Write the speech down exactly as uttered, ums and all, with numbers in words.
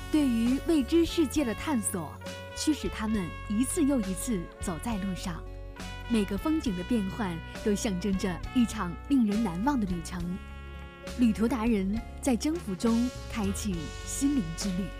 对于未知世界的探索，驱使他们一次又一次走在路上。每个风景的变换都象征着一场令人难忘的旅程。旅途达人在征服中开启心灵之旅。